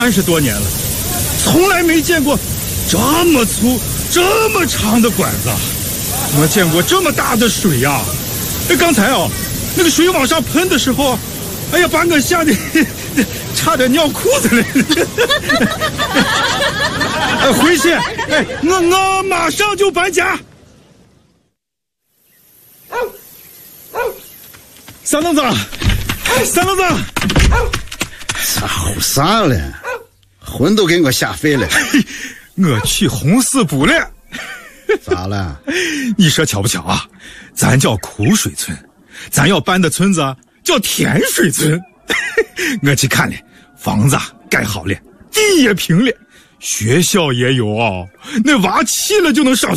30多年了，从来没见过这么粗、这么长的管子，我见过这么大的水呀！刚才那个水往上喷的时候，哎呀，把我吓得差点尿裤子了。回去，我马上就搬家。三愣子， 吼啥了？魂都给我吓飞了。 我去红四补了。 咋了？ 你说巧不巧啊？咱叫苦水村，咱要搬的村子叫甜水村。我去看了，房子盖好了，地也平了，学校也有那娃去了就能上学。